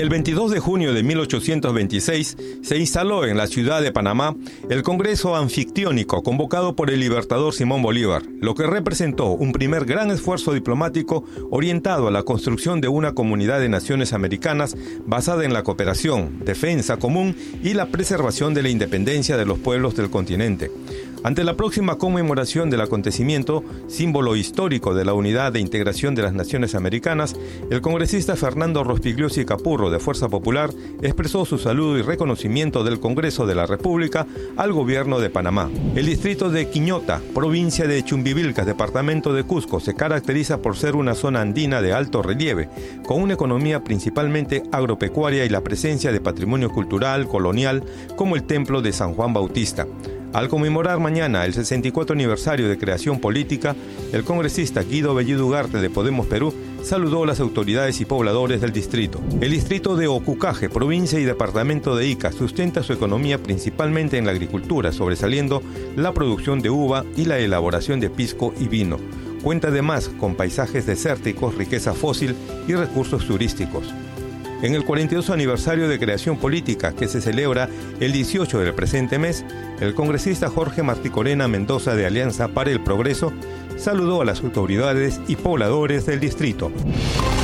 El 22 de junio de 1826 se instaló en la ciudad de Panamá el Congreso Anfictiónico convocado por el libertador Simón Bolívar, lo que representó un primer gran esfuerzo diplomático orientado a la construcción de una comunidad de naciones americanas basada en la cooperación, defensa común y la preservación de la independencia de los pueblos del continente. Ante la próxima conmemoración del acontecimiento, símbolo histórico de la unidad e integración de las naciones americanas, el congresista Fernando Rospigliosi Capurro, de Fuerza Popular, expresó su saludo y reconocimiento del Congreso de la República al gobierno de Panamá. El distrito de Quiñota, provincia de Chumbivilcas, departamento de Cusco, se caracteriza por ser una zona andina de alto relieve, con una economía principalmente agropecuaria y la presencia de patrimonio cultural, colonial, como el Templo de San Juan Bautista. Al conmemorar mañana el 64 aniversario de creación política, el congresista Guido Bellido Ugarte de Podemos Perú saludó a las autoridades y pobladores del distrito. El distrito de Ocucaje, provincia y departamento de Ica, sustenta su economía principalmente en la agricultura, sobresaliendo la producción de uva y la elaboración de pisco y vino. Cuenta además con paisajes desérticos, riqueza fósil y recursos turísticos. En el 42 aniversario de creación política, que se celebra el 18 del presente mes, el congresista Jorge Martí Corena Mendoza de Alianza para el Progreso saludó a las autoridades y pobladores del distrito.